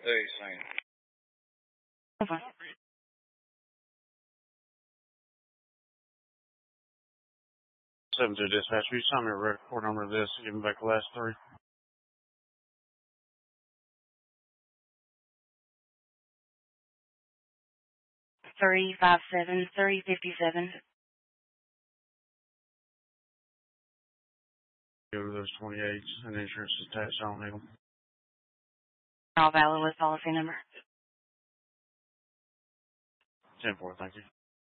Hey, Sam. Okay. 7-2 dispatch. Will you tell me a report number of this? Give me back the last three. 357, 357. Go to those 28s and insurance is attached. I don't need them. All valid with policy number. 10-4, thank you.